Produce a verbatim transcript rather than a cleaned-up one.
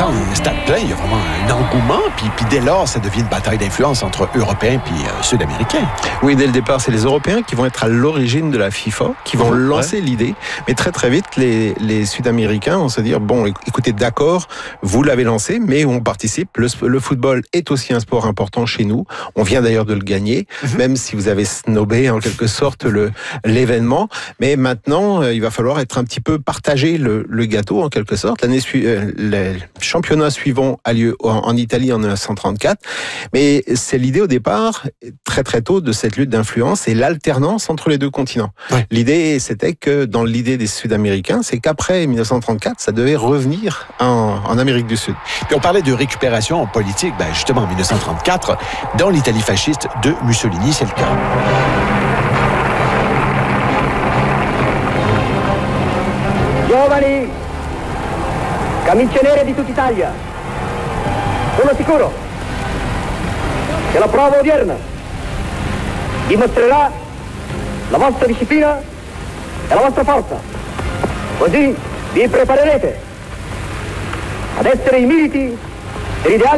un stade plein, il y a vraiment un engouement, puis, puis dès lors, ça devient une bataille d'influence entre Européens puis euh, Sud-Américains. Oui, dès le départ, c'est les Européens qui vont être à l'origine de la FIFA, qui vont mmh, lancer ouais. l'idée, mais très très vite, les, les Sud-Américains vont se dire, bon, écoutez, d'accord, vous l'avez lancé, mais on participe, le, le football est aussi un sport important chez nous, on vient d'ailleurs de le gagner, mmh. même si vous avez snobé en quelque sorte le, l'événement, mais maintenant, il va falloir être un petit peu partager le, le gâteau en quelque sorte. L'année su- euh, le championnat suivant a lieu en, en Italie en mille neuf cent trente-quatre, mais c'est l'idée au départ, très très tôt, de cette lutte d'influence et l'alternance entre les deux continents. Ouais. L'idée, c'était que dans l'idée des Sud-Américains, c'est qu'après mille neuf cent trente-quatre, ça devait revenir en, en Amérique du Sud. Puis on parlait de récupération politique, ben justement en mille neuf cent trente-quatre, dans l'Italie fasciste de Mussolini, c'est le cas. Giovani, camicie nere di tutta Italia, sono sicuro che la prova odierna dimostrerà la vostra disciplina e la vostra forza. Così vi preparerete ad essere i militi dell'ideale